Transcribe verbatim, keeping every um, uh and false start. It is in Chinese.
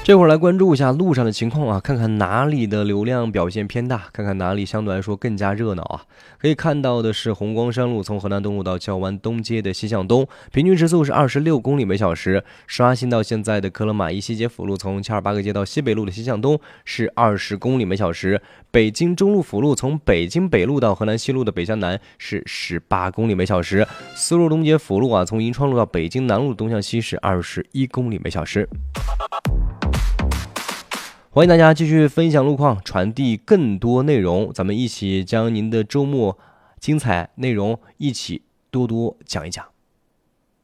这会儿来关注一下路上的情况啊，看看哪里的流量表现偏大，看看哪里相对来说更加热闹啊。可以看到的是红光山路从河南东路到教湾东街的西向东，平均时速是二十六公里每小时。刷新到现在的科勒马伊西街辅路从恰尔巴格街到西北路的西向东是二十公里每小时。北京中路辅路从北京北路到河南西路的北向南是十八公里每小时。丝路东街辅路啊，从银川路到北京南路东向西是二十一公里每小时。欢迎大家继续分享路况，传递更多内容，咱们一起将您的周末精彩内容一起多多讲一讲。